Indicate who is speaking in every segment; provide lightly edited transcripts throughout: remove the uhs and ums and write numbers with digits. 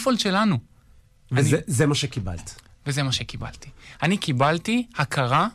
Speaker 1: הדיפולט שלנו.
Speaker 2: וזה מה שקיבלת.
Speaker 1: וזה מה שקיבלתי. אני קיבלתי הכרה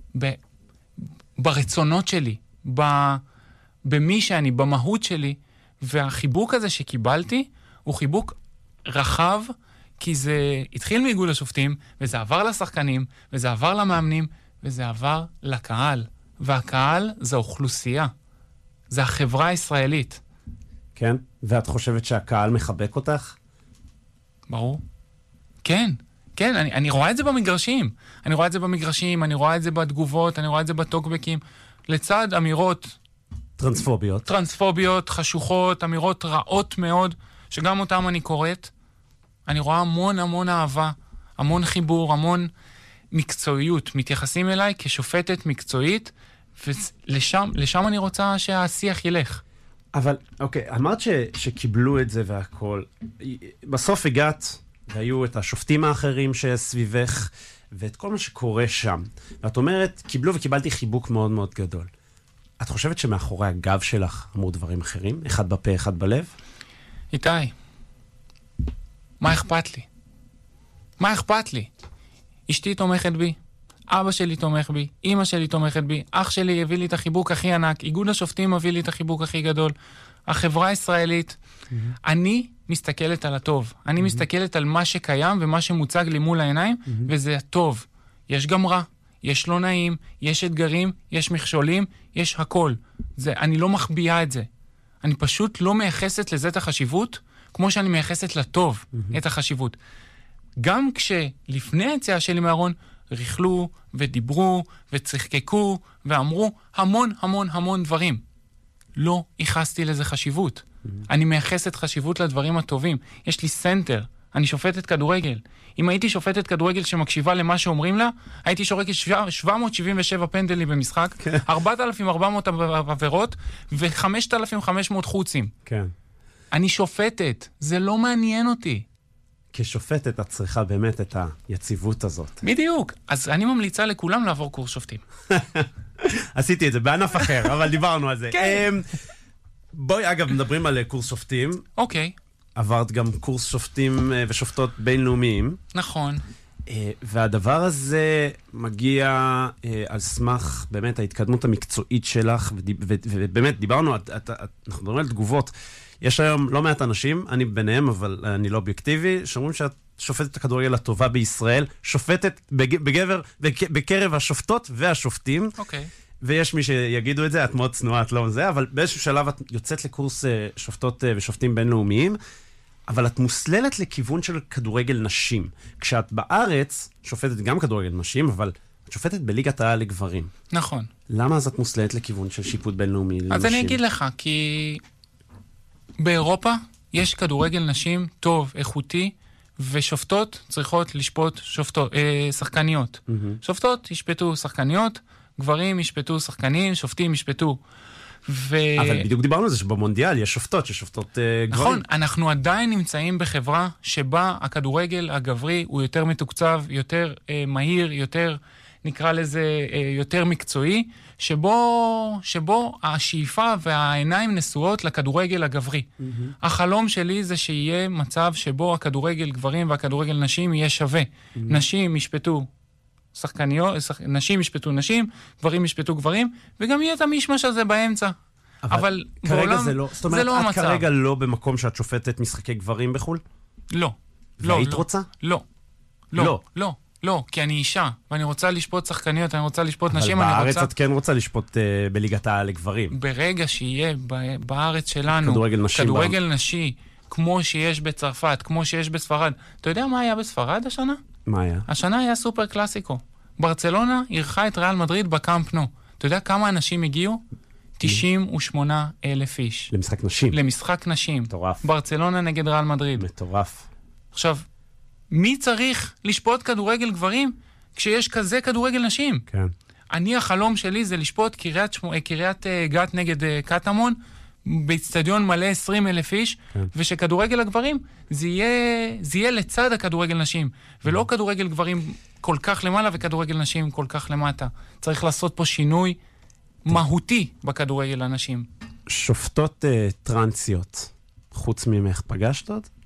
Speaker 1: ברצונות שלי, במי שאני, במהות שלי, והחיבוק הזה שקיבלתי הוא חיבוק רחב, כי זה התחיל מאיגוד השופטים, וזה עבר לשחקנים, וזה עבר למאמנים, וזה עבר לקהל. והקהל זה אוכלוסייה. זה החברה הישראלית.
Speaker 2: כן? ואת חושבת שהקהל מחבק אותך?
Speaker 1: ברור. כן. כן, אני רואה את זה במגרשים. אני רואה את זה בתגובות, אני רואה את זה בטוקבקים. לצד אמירות טרנספוביות, חשוכות, אמירות רעות מאוד, שגם אותם אני קוראת. אני רואה המון אהבה, המון חיבור, המון מקצועיות. מתייחסים אליי כשופטת מקצועית, ולשם אני רוצה שהשיח ילך.
Speaker 2: אבל, אוקיי, אמרת שקיבלו את זה והכל. בסוף הגעת, והיו את השופטים האחרים שסביבך, ואת כל מה שקורה שם. ואת אומרת, קיבלו וקיבלתי חיבוק מאוד מאוד גדול. את חושבת שמאחורי הגב שלך אמרו דברים אחרים? אחד בפה, אחד בלב?
Speaker 1: איתי, מה אכפת לי? מה אכפת לי? אשתי תומכת בי, אבא שלי תומך בי, אמא שלי תומכת בי, אח שלי הביא לי את החיבוק הכי ענק, איגוד השופטים הביא לי את החיבוק הכי גדול, החברה הישראלית. אני מסתכלת על הטוב, אני מסתכלת על מה שקיים ומה שמוצג לי מול העיניים, וזה הטוב. יש גם רע, יש לא נעים, יש אתגרים, יש מכשולים, יש הכל. אני לא מחביאה את זה. אני פשוט לא מייחסת לזה את החשיבות, כמו שאני מייחסת לטוב את החשיבות. גם כשלפני היציאה שלי מהארון, ריחלו ודיברו וצחקקו ואמרו המון דברים. לא ייחסתי לזה חשיבות. אני מייחסת חשיבות לדברים הטובים. יש לי סנטר, אני שופטת כדורגל. אם הייתי שופטת כדורגל שמקשיבה למה שאומרים לה, הייתי שורקת 777 פנדלים במשחק, 4,400 עבירות ו5,500 חוצים.
Speaker 2: כן.
Speaker 1: אני שופטת, זה לא מעניין אותי.
Speaker 2: כשופטת את צריכה באמת את היציבות הזאת.
Speaker 1: בדיוק. אז אני ממליצה לכולם לעבור קורס שופטים.
Speaker 2: עשיתי את זה בענף אחר, אבל דיברנו על זה.
Speaker 1: כן.
Speaker 2: בואי, אגב, מדברים על קורס שופטים.
Speaker 1: אוקיי.
Speaker 2: עברת גם קורס שופטים ושופטות בינלאומיים.
Speaker 1: נכון.
Speaker 2: והדבר הזה מגיע על סמך באמת ההתקדמות המקצועית שלך, ובאמת דיברנו, אנחנו מדברים על תגובות. יש היום לא מעט אנשים, אני ביניהם, אבל אני לא אובייקטיבי, שאומרים שאת שופטת הכדורגל הטובה בישראל, שופטת בקרב השופטות והשופטים.
Speaker 1: אוקיי.
Speaker 2: ויש מי שיגידו את זה, את מאוד צנועה, את לא זה, אבל באיזשהו שלב את יוצאת לקורס שופטות ושופטים בינלאומיים, אבל את מוסללת לכיוון של כדורגל נשים. כשאת בארץ שופטת גם כדורגל נשים, אבל את שופטת בליגת העל לגברים.
Speaker 1: נכון.
Speaker 2: למה אז את מוסללת לכיוון של שיפוט בינלאומי לנשים?
Speaker 1: אז אני אגיד לך, כי באירופה יש כדורגל נשים טוב, איכותי, ושופטות צריכות לשפוט שחקניות. שופטות ישפטו שחקניות, גברים ישפטו שחקנים, שופטים ישפטו.
Speaker 2: אבל בדיוק דיברנו על זה שבמונדיאל יש שופטות ששופטות גברים.
Speaker 1: נכון, אנחנו עדיין נמצאים בחברה שבה הכדורגל הגברי הוא יותר מתוקצב, יותר מהיר, יותר, נקרא לזה, יותר מקצועי, שבו השאיפה והעיניים נשואות לכדורגל הגברי. החלום שלי זה שיהיה מצב שבו הכדורגל גברים והכדורגל נשים יהיה שווה. נשים ישפטו שחקניות, נשים ישפטו נשים, גברים ישפטו גברים, וגם יהיה את המשמש הזה באמצע. אבל
Speaker 2: כרגע זה לא, זאת אומרת, את
Speaker 1: המצב.
Speaker 2: כרגע לא במקום שאת שופטת משחקי גברים בחול?
Speaker 1: לא.
Speaker 2: והיית רוצה?
Speaker 1: לא, כי אני אישה, ואני רוצה לשפוט שחקניות, אני רוצה לשפוט נשים, אני רוצה...
Speaker 2: אבל בארץ את כן רוצה לשפוט בליגת העל לגברים.
Speaker 1: ברגע שיהיה בארץ שלנו, כדורגל נשי, כמו שיש בצרפת, כמו שיש בספרד. אתה יודע מה היה בספרד השנה?
Speaker 2: מה היה?
Speaker 1: השנה היה סופר קלאסיקו. ברצלונה אירחה את ריאל מדריד בקאמפ נו. אתה יודע כמה אנשים הגיעו? 98,000 איש.
Speaker 2: למשחק נשים.
Speaker 1: למשחק נשים.
Speaker 2: מטורף.
Speaker 1: ברצלונה נגד ריאל מדריד.
Speaker 2: מטורף.
Speaker 1: עכשיו, מי צריך לשפוט כדורגל גברים כשיש כזה כדורגל נשים?
Speaker 2: כן.
Speaker 1: החלום שלי זה לשפוט קריית גת נגד קטמון, באצטדיון מלא 20,000 איש, כן. ושכדורגל הגברים זה יהיה לצד הכדורגל נשים, ולא כדורגל גברים כל כך למעלה וכדורגל נשים כל כך למטה. צריך לעשות פה שינוי מהותי בכדורגל הנשים.
Speaker 2: שופטות טרנסיות, חוץ ממך פגשת עוד?